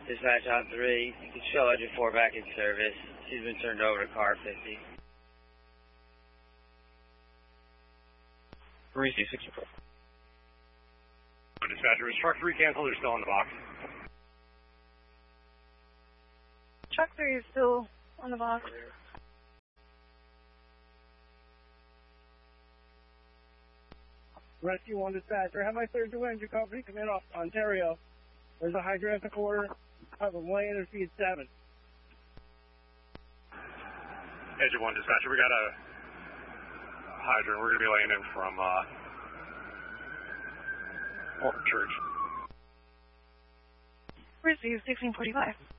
Dispatch on 3. You can show Edge 4 back in service. She's been turned over to car 50. Receive 64. Dispatcher, is truck 3 canceled or still in the box? Truck 3 is still on the box. Rescue 1 dispatcher, have my third to engine company come in off Ontario. There's a hydrants order of a lane and feed 7. Edge 1 dispatcher, we got a hydrant. We're going to be laying in from Orchard Church. Receive 1645.